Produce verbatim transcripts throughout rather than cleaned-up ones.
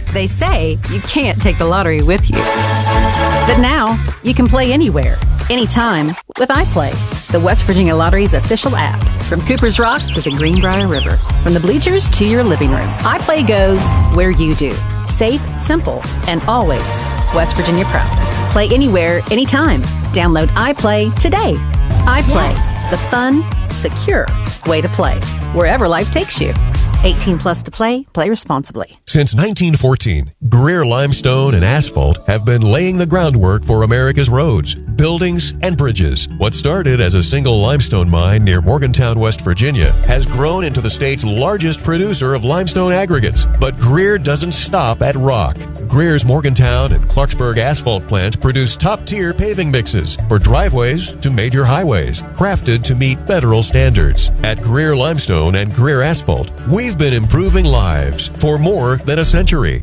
They say you can't take the lottery with you. But now, you can play anywhere, anytime, with iPlay, the West Virginia Lottery's official app. From Cooper's Rock to the Greenbrier River, from the bleachers to your living room, iPlay goes where you do. Safe, simple, and always West Virginia proud. Play anywhere, anytime. Download iPlay today. iPlay, yes. The fun, secure way to play, wherever life takes you. eighteen plus to play. Play responsibly. Since nineteen fourteen, Greer Limestone and Asphalt have been laying the groundwork for America's roads, buildings, and bridges. What started as a single limestone mine near Morgantown, West Virginia, has grown into the state's largest producer of limestone aggregates. But Greer doesn't stop at rock. Greer's Morgantown and Clarksburg asphalt plants produce top-tier paving mixes for driveways to major highways, crafted to meet federal standards. At Greer Limestone and Greer Asphalt, we've been improving lives for more than a century.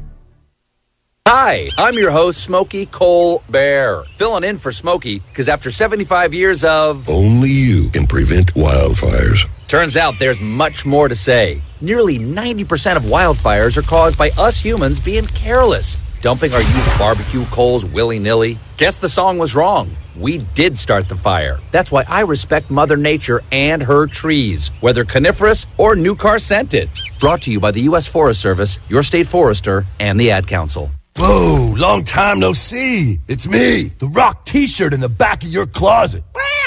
Hi, I'm your host, Smokey Cole Bear, filling in for Smokey because after seventy-five years of... Only you can prevent wildfires. Turns out there's much more to say. Nearly ninety percent of wildfires are caused by us humans being careless, dumping our used barbecue coals willy-nilly. Guess the song was wrong. We did start the fire. That's why I respect Mother Nature and her trees, whether coniferous or new car scented. Brought to you by the U S Forest Service, your state forester, and the Ad Council. Whoa, long time no see. It's me, the Rock t-shirt in the back of your closet.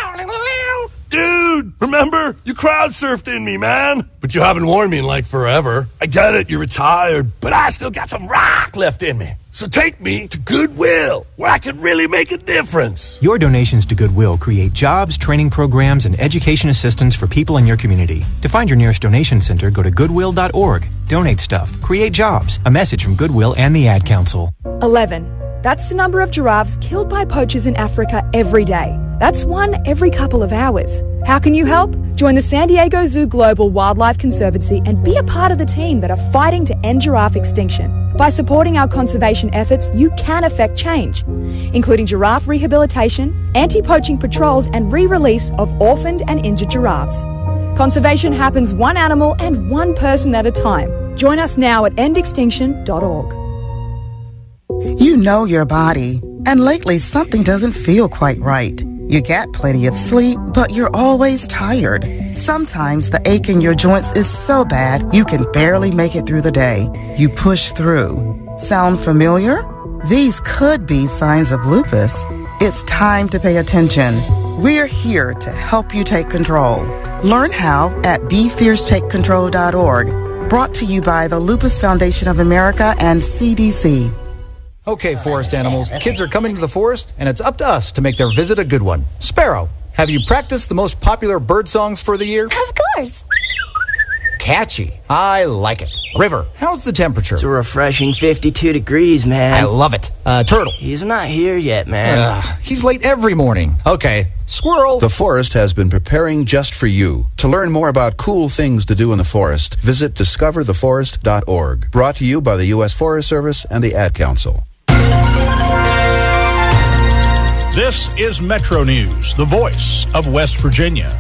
Dude, remember? You crowd surfed in me, man. But you haven't worn me in like forever. I get it, you're retired, but I still got some rock left in me. So take me to Goodwill, where I can really make a difference. Your donations to Goodwill create jobs, training programs, and education assistance for people in your community. To find your nearest donation center, go to goodwill dot org. Donate stuff. Create jobs. A message from Goodwill and the Ad Council. eleven. That's the number of giraffes killed by poachers in Africa every day. That's one every couple of hours. How can you help? Join the San Diego Zoo Global Wildlife Conservancy and be a part of the team that are fighting to end giraffe extinction. By supporting our conservation efforts, you can affect change, including giraffe rehabilitation, anti-poaching patrols, and re-release of orphaned and injured giraffes. Conservation happens one animal and one person at a time. Join us now at end extinction dot org. You know your body, and lately something doesn't feel quite right. You get plenty of sleep, but you're always tired. Sometimes the ache in your joints is so bad you can barely make it through the day. You push through. Sound familiar? These could be signs of lupus. It's time to pay attention. We're here to help you take control. Learn how at be fierce take control dot org. Brought to you by the Lupus Foundation of America and C D C. Okay, forest animals, kids are coming to the forest, and it's up to us to make their visit a good one. Sparrow, have you practiced the most popular bird songs for the year? Of course. Catchy. I like it. River, how's the temperature? It's a refreshing fifty-two degrees, man. I love it. Uh, Turtle. He's not here yet, man. Uh, he's late every morning. Okay. Squirrel. The forest has been preparing just for you. To learn more about cool things to do in the forest, visit discover the forest dot org. Brought to you by the U S Forest Service and the Ad Council. This is Metro News, the voice of West Virginia.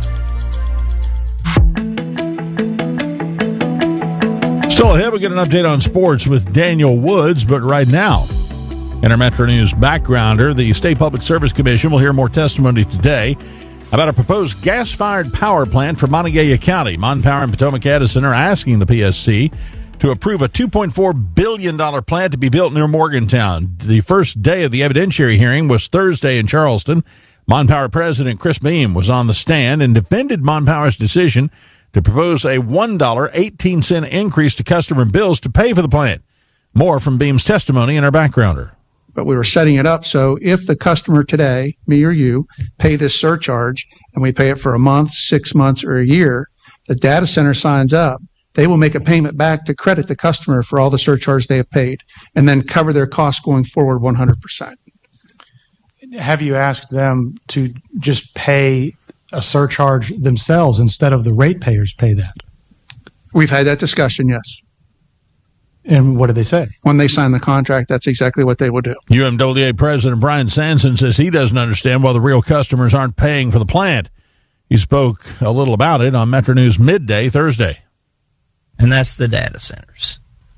Still ahead, we get an update on sports with Daniel Woods, but right now, in our Metro News backgrounder, the State Public Service Commission will hear more testimony today about a proposed gas-fired power plant for Montague County. Mon Power and Potomac Edison are asking the P S C to approve a two point four billion dollars plant to be built near Morgantown. The first day of the evidentiary hearing was Thursday in Charleston. Mon Power President Chris Beam was on the stand and defended Mon Power's decision to propose a one dollar and eighteen cents increase to customer bills to pay for the plant. More from Beam's testimony in our backgrounder. But we were setting it up so if the customer today, me or you, pay this surcharge and we pay it for a month, six months, or a year, the data center signs up. They will make a payment back to credit the customer for all the surcharge they have paid and then cover their costs going forward one hundred percent. Have you asked them to just pay a surcharge themselves instead of the ratepayers pay that? We've had that discussion, yes. And what did they say? When they sign the contract, that's exactly what they will do. U M W A President Brian Sanson says he doesn't understand why the real customers aren't paying for the plant. He spoke a little about it on Metro News Midday Thursday. And that's the data centers.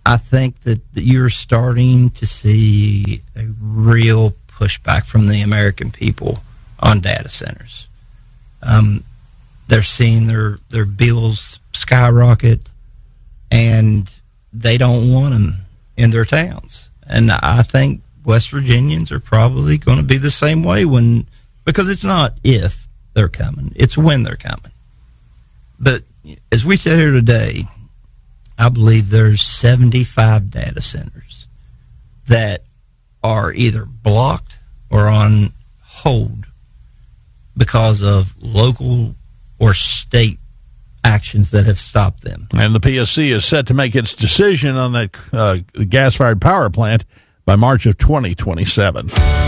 I think that you're starting to see a real pushback from the American people on data centers. Um, they're seeing their, their bills skyrocket, and they don't want them in their towns. And I think West Virginians are probably going to be the same way when, because it's not if they're coming, it's when they're coming. But as we sit here today, I believe there's seventy-five data centers that are either blocked or on hold because of local or state actions that have stopped them. And the P S C is set to make its decision on that uh, gas-fired power plant by March of twenty twenty-seven.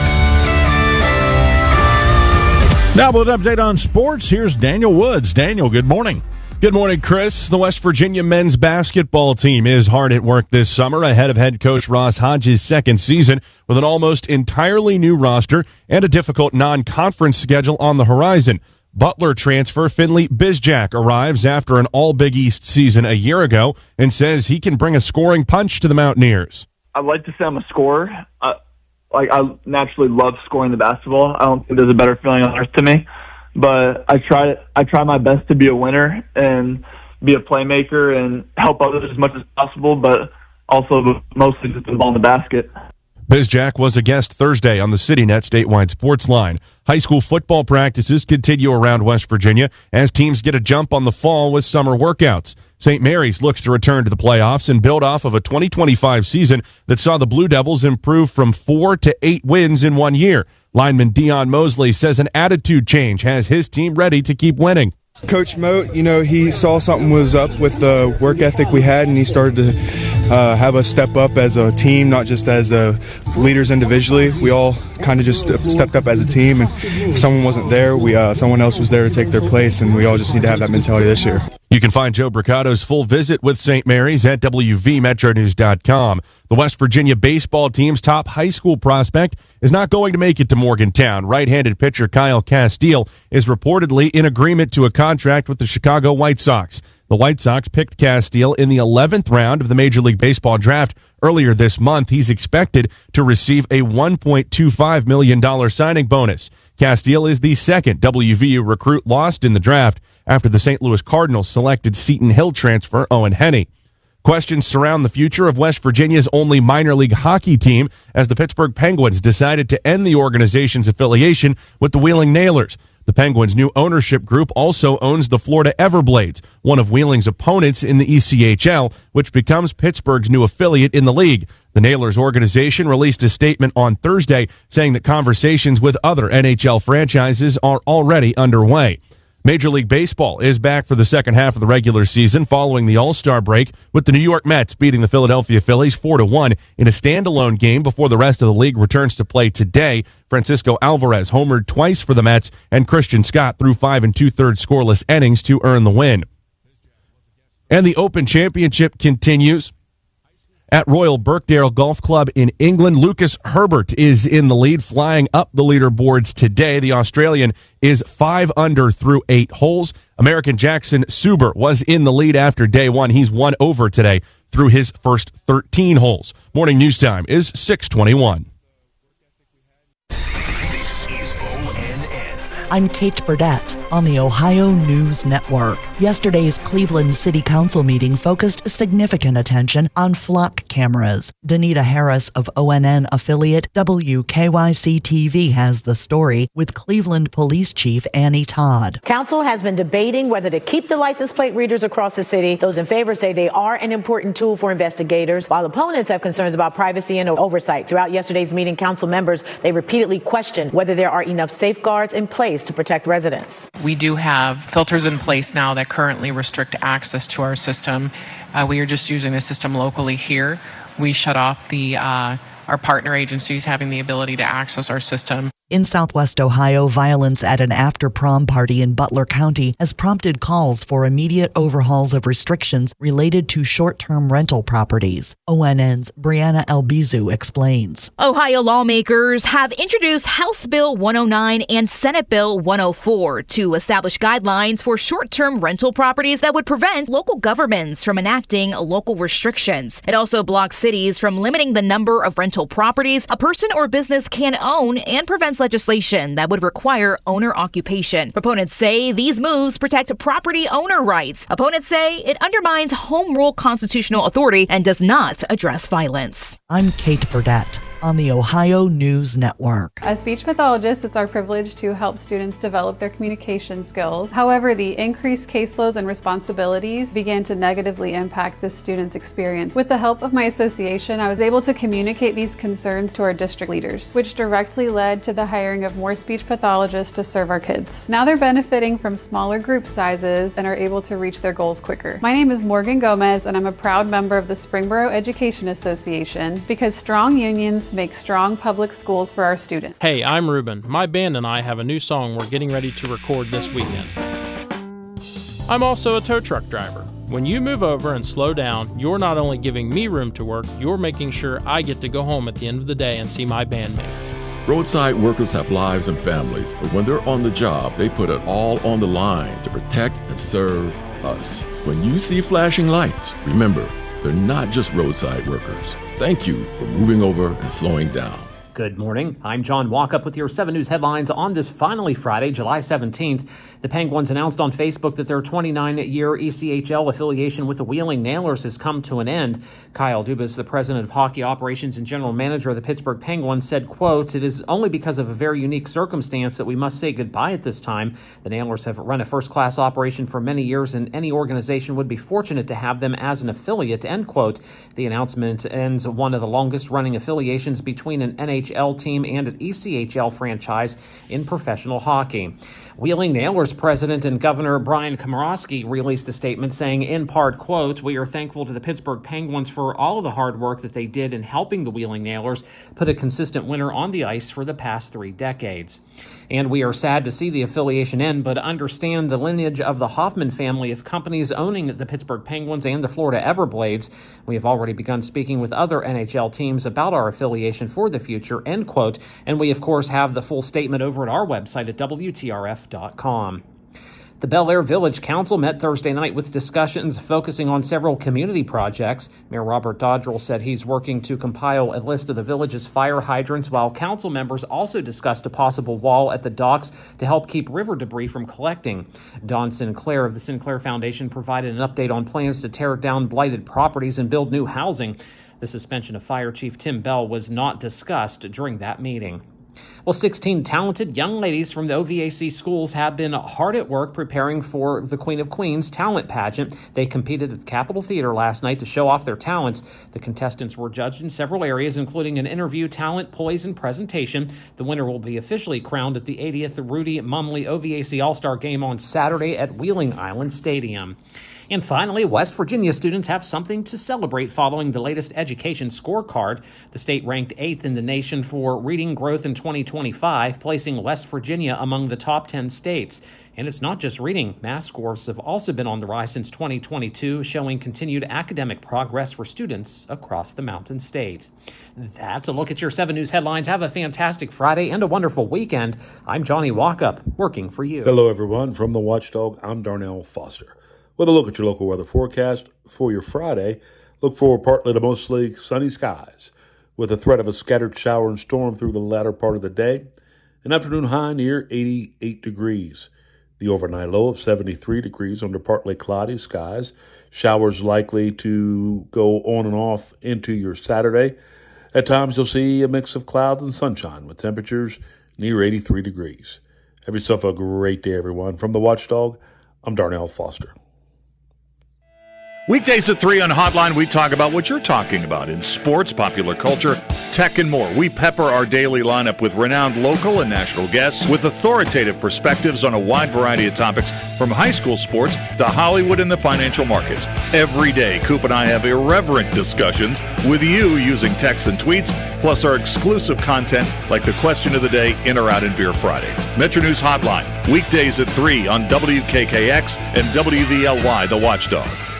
Now with an update on sports, here's Daniel Woods. Daniel, good morning. Good morning, Chris. The West Virginia men's basketball team is hard at work this summer ahead of head coach Ross Hodges' second season with an almost entirely new roster and a difficult non-conference schedule on the horizon. Butler transfer Finley Bizjack arrives after an all-Big East season a year ago and says he can bring a scoring punch to the Mountaineers. I'd like to say I'm a scorer. Uh, like I naturally love scoring the basketball. I don't think there's a better feeling on earth to me. But I try I try my best to be a winner and be a playmaker and help others as much as possible, but also mostly just the ball in the basket. Bizjack was a guest Thursday on the CityNet statewide sports line. High school football practices continue around West Virginia as teams get a jump on the fall with summer workouts. Saint Mary's looks to return to the playoffs and build off of a twenty twenty-five season that saw the Blue Devils improve from four to eight wins in one year. Lineman Dion Mosley says an attitude change has his team ready to keep winning. Coach Moat, you know, he saw something was up with the work ethic we had, and he started to uh, have us step up as a team, not just as uh, leaders individually. We all kind of just stepped up as a team, and if someone wasn't there, we uh, someone else was there to take their place, and we all just need to have that mentality this year. You can find Joe Bricato's full visit with Saint Mary's at W V Metro News dot com. The West Virginia baseball team's top high school prospect is not going to make it to Morgantown. Right-handed pitcher Kyle Castile is reportedly in agreement to a contract with the Chicago White Sox. The White Sox picked Castile in the eleventh round of the Major League Baseball draft earlier this month. He's expected to receive a one point two five million dollars signing bonus. Castile is the second W V U recruit lost in the draft after the Saint Louis Cardinals selected Seton Hill transfer Owen Henney. Questions surround the future of West Virginia's only minor league hockey team as the Pittsburgh Penguins decided to end the organization's affiliation with the Wheeling Nailers. The Penguins' new ownership group also owns the Florida Everblades, one of Wheeling's opponents in the E C H L, which becomes Pittsburgh's new affiliate in the league. The Nailers organization released a statement on Thursday saying that conversations with other N H L franchises are already underway. Major League Baseball is back for the second half of the regular season following the All-Star break, with the New York Mets beating the Philadelphia Phillies four to one in a standalone game before the rest of the league returns to play today. Francisco Alvarez homered twice for the Mets, and Christian Scott threw five and two-thirds scoreless innings to earn the win. And the Open Championship continues. At Royal Birkdale Golf Club in England, Lucas Herbert is in the lead, flying up the leaderboards today. The Australian is five under through eight holes. American Jackson Suber was in the lead after day one. He's one over today through his first thirteen holes. Morning news time is six twenty-one. I'm Kate Burdett on the Ohio News Network. Yesterday's Cleveland City Council meeting focused significant attention on flock cameras. Danita Harris of O N N affiliate W K Y C T V has the story with Cleveland Police Chief Annie Todd. Council has been debating whether to keep the license plate readers across the city. Those in favor say they are an important tool for investigators, while opponents have concerns about privacy and oversight. Throughout yesterday's meeting, council members, they repeatedly questioned whether there are enough safeguards in place to protect residents. We do have filters in place now that currently restrict access to our system. Uh, we are just using the system locally here. We shut off the uh, our partner agencies having the ability to access our system. In Southwest Ohio, violence at an after-prom party in Butler County has prompted calls for immediate overhauls of restrictions related to short-term rental properties. O N N's Brianna Albizu explains. Ohio lawmakers have introduced House Bill one oh nine and Senate Bill one oh four to establish guidelines for short-term rental properties that would prevent local governments from enacting local restrictions. It also blocks cities from limiting the number of rental properties a person or business can own and prevents legislation that would require owner occupation. Proponents say these moves protect property owner rights. Opponents say it undermines home rule constitutional authority and does not address violence. I'm Kate Burdett on the Ohio News Network. As speech pathologists, it's our privilege to help students develop their communication skills. However, the increased caseloads and responsibilities began to negatively impact the students' experience. With the help of my association, I was able to communicate these concerns to our district leaders, which directly led to the hiring of more speech pathologists to serve our kids. Now they're benefiting from smaller group sizes and are able to reach their goals quicker. My name is Morgan Gomez, and I'm a proud member of the Springboro Education Association because strong unions make strong public schools for our students. Hey, I'm Ruben. My band and I have a new song we're getting ready to record this weekend. I'm also a tow truck driver. When you move over and slow down, you're not only giving me room to work, you're making sure I get to go home at the end of the day and see my bandmates. Roadside workers have lives and families, but when they're on the job, they put it all on the line to protect and serve us. When you see flashing lights, remember, they're not just roadside workers. Thank you for moving over and slowing down. Good morning. I'm John Walkup with your seven News headlines on this finally Friday, July seventeenth. The Penguins announced on Facebook that their twenty-nine-year E C H L affiliation with the Wheeling Nailers has come to an end. Kyle Dubas, the president of hockey operations and general manager of the Pittsburgh Penguins, said, quote, "It is only because of a very unique circumstance that we must say goodbye at this time. The Nailers have run a first-class operation for many years, and any organization would be fortunate to have them as an affiliate," end quote. The announcement ends one of the longest-running affiliations between an N H L team and an E C H L franchise in professional hockey. Wheeling Nailers president and Governor Brian Komorowski released a statement saying, in part, quote, "We are thankful to the Pittsburgh Penguins for all of the hard work that they did in helping the Wheeling Nailers put a consistent winner on the ice for the past three decades. And we are sad to see the affiliation end, but understand the lineage of the Hoffman family of companies owning the Pittsburgh Penguins and the Florida Everblades. We have already begun speaking with other N H L teams about our affiliation for the future," end quote. And we, of course, have the full statement over at our website at W T R F dot com. The Bel Air Village Council met Thursday night with discussions focusing on several community projects. Mayor Robert Dodrell said he's working to compile a list of the village's fire hydrants, while council members also discussed a possible wall at the docks to help keep river debris from collecting. Don Sinclair of the Sinclair Foundation provided an update on plans to tear down blighted properties and build new housing. The suspension of Fire Chief Tim Bell was not discussed during that meeting. Well, sixteen talented young ladies from the O V A C schools have been hard at work preparing for the Queen of Queens talent pageant. They competed at the Capitol Theater last night to show off their talents. The contestants were judged in several areas, including an interview, talent, poise, and presentation. The winner will be officially crowned at the eightieth Rudy Mumley O V A C All-Star Game on Saturday at Wheeling Island Stadium. And finally, West Virginia students have something to celebrate following the latest education scorecard. The state ranked eighth in the nation for reading growth in twenty twenty-five, placing West Virginia among the top ten states. And it's not just reading. Math scores have also been on the rise since twenty twenty-two, showing continued academic progress for students across the Mountain State. That's a look at your seven News headlines. Have a fantastic Friday and a wonderful weekend. I'm Johnny Walkup, working for you. Hello, everyone. From the Watchdog, I'm Darnell Foster. With a look at your local weather forecast for your Friday, look for partly to mostly sunny skies with a threat of a scattered shower and storm through the latter part of the day. An afternoon high near eighty-eight degrees. The overnight low of seventy-three degrees under partly cloudy skies. Showers likely to go on and off into your Saturday. At times you'll see a mix of clouds and sunshine with temperatures near eighty-three degrees. Have yourself a great day, everyone. From the Watchdog, I'm Darnell Foster. Weekdays at three on Hotline, we talk about what you're talking about in sports, popular culture, tech, and more. We pepper our daily lineup with renowned local and national guests with authoritative perspectives on a wide variety of topics, from high school sports to Hollywood and the financial markets. Every day, Coop and I have irreverent discussions with you using texts and tweets, plus our exclusive content like the question of the day, In or Out in Beer Friday. Metro News Hotline, weekdays at three on W K K X and W V L Y, The Watchdog.